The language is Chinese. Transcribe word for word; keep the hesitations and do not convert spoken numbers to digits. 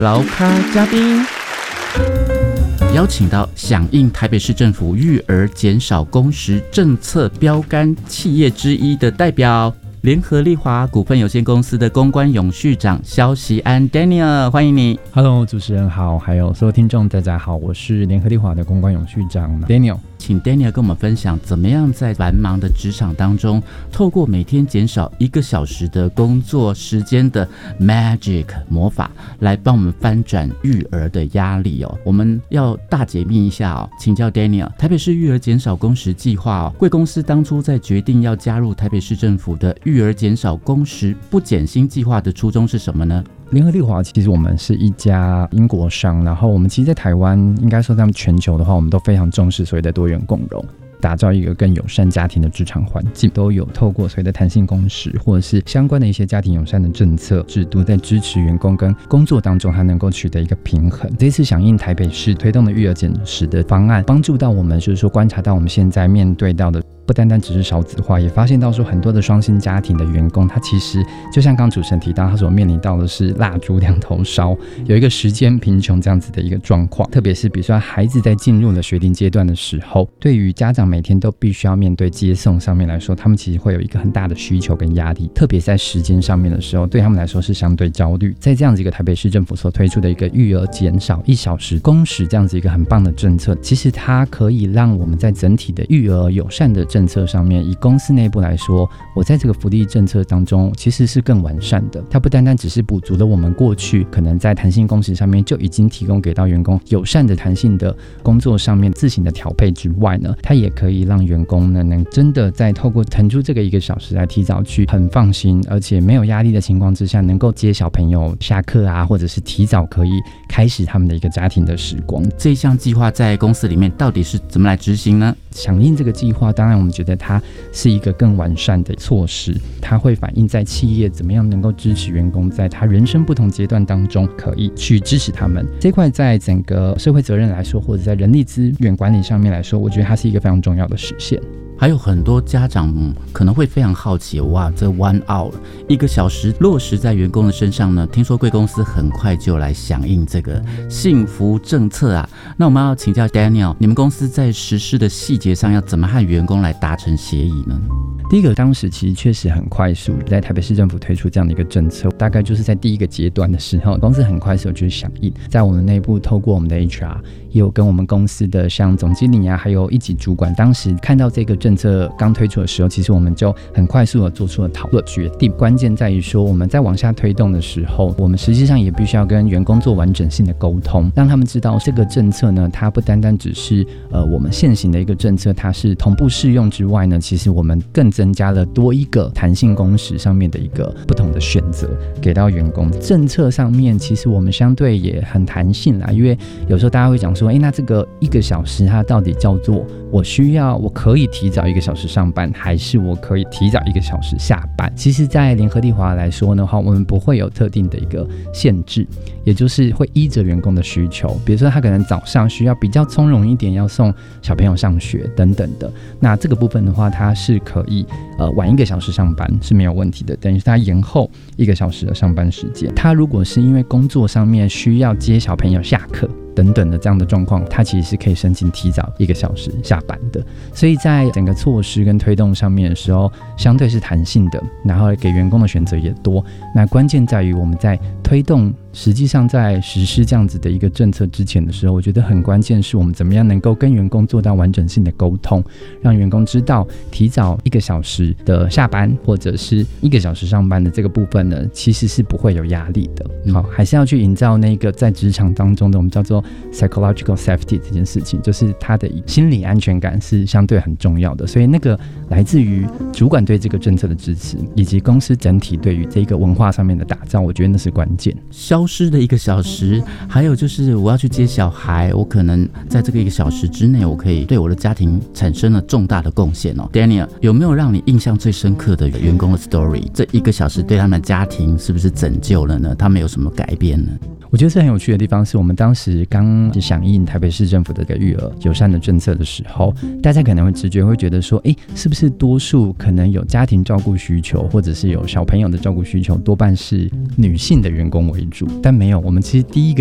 劳咖嘉宾，邀请到响应台北市政府育儿减少工时政策标杆企业之一的代表，联合利华股份有限公司的公关永续长萧锡安 Daniel， 欢迎你。 Hello， 主持人好，还有所有听众大家好，我是联合利华的公关永续长 Daniel。 请 Daniel 跟我们分享，怎么样在繁忙的职场当中，透过每天减少一个小时的工作时间的 Magic 魔法，来帮我们翻转育儿的压力哦。我们要大解密一下哦，请教 Daniel， 台北市育儿减少工时计划哦，贵公司当初在决定要加入台北市政府的育儿减少工时不减薪计划的初衷是什么呢？ 联合利华其实我们是一家英国商，然后我们其实在台湾应该说在全球的话，我们都非常重视所谓的多元共融，打造一个更友善家庭的职场环境，都有透过所谓的弹性工时或者是相关的一些家庭友善的政策制度，在支持员工跟工作当中它能够取得一个平衡。这次响应台北市推动的育儿减时的方案，帮助到我们就是说观察到我们现在面对到的不单单只是少子化，也发现到说很多的双薪家庭的员工，他其实就像刚主持人提到，他所面临到的是蜡烛两头烧，有一个时间贫穷这样子的一个状况。特别是比如说孩子在进入了学龄阶段的时候，对于家长每天都必须要面对接送上面来说，他们其实会有一个很大的需求跟压力，特别在时间上面的时候，对他们来说是相对焦虑。在这样子一个台北市政府所推出的一个育儿减少一小时工时这样子一个很棒的政策，其实它可以让我们在整体的育儿友善的政策上面，以公司内部来说，我在这个福利政策当中其实是更完善的。它不单单只是补足了我们过去可能在弹性工时上面就已经提供给到员工友善的弹性的工作上面自行的调配之外呢，它也可以让员工呢能真的在透过腾出这个一个小时来提早去很放心而且没有压力的情况之下，能够接小朋友下课啊，或者是提早可以开始他们的一个家庭的时光。 这一项计划在公司里面到底是怎么来执行呢？ 响应这个计划，当然我们觉得它是一个更完善的措施，它会反映在企业怎么样能够支持员工在他人生不同阶段当中可以去支持他们这块，在整个社会责任来说，或者在人力资源管理上面来说，我觉得它是一个非常重要的实现。 还有很多家长可能会非常好奇，哇，这 one hour 一个小时落实在员工的身上呢？听说贵公司很快就来响应这个幸福政策啊。那我们要请教 Daniel， 你们公司在实施的细节上要怎么和员工来达成协议呢？ 第一个，当时其实确实很快速，在台北市政府推出这样的一个政策，大概就是在第一个阶段的时候，公司很快速就是响应，在我们内部透过我们的 H R， 也有跟我们公司的像总经理啊，还有一级主管，当时看到这个政策刚推出的时候，其实我们就很快速的做出了讨论决定。关键在于说，我们在往下推动的时候，我们实际上也必须要跟员工做完整性的沟通，让他们知道这个政策呢，它不单单只是呃我们现行的一个政策，它是同步适用之外呢，其实我们更增加了多一个弹性工时上面的一个不同的选择给到员工。政策上面其实我们相对也很弹性啦，因为有时候大家会讲说，哎，那这个一个小时它到底叫做我需要我可以提早一个小时上班，还是我可以提早一个小时下班？其实在联合利华来说的话，我们不会有特定的一个限制，也就是会依着员工的需求，比如说他可能早上需要比较从容一点，要送小朋友上学等等的，那这个部分的话，他是可以呃晚一个小时上班是没有问题的，等于是他延后一个小时的上班时间。他如果是因为工作上面需要接小朋友下课等等的这样的状况，它其实是可以申请提早一个小时下班的。所以在整个措施跟推动上面的时候，相对是弹性的，然后给员工的选择也多。那关键在于我们在推动，实际上在实施这样子的一个政策之前的时候，我觉得很关键是我们怎么样能够跟员工做到完整性的沟通，让员工知道提早一个小时的下班或者是一个小时上班的这个部分呢，其实是不会有压力的。好，还是要去营造那个在职场当中的我们叫做 psychological safety 这件事情，就是他的心理安全感是相对很重要的。所以那个来自于主管对这个政策的支持，以及公司整体对于这个文化上面的打造，我觉得那是关键。 消失的一个小时，还有就是我要去接小孩，我可能在这个一个小时之内，我可以对我的家庭产生了重大的贡献哦。Daniel， 有没有让你印象最深刻的员工的 story？ 这一个小时对他们的家庭是不是拯救了呢？他们有什么改变呢？ 我觉得这很有趣的地方是我们当时刚响应台北市政府的一个育儿友善的政策的时候，大家可能会直觉会觉得说，哎，是不是多数可能有家庭照顾需求或者是有小朋友的照顾需求多半是女性的员工为主？但没有，我们其实第一个